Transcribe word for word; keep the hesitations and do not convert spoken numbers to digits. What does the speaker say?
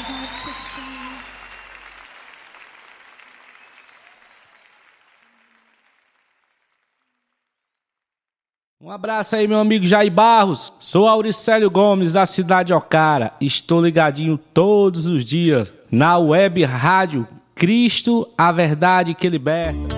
Um abraço aí, meu amigo Jair Barros. Sou Auricélio Gomes, da cidade de Ocara. Estou ligadinho todos os dias na web rádio Cristo, a verdade que liberta.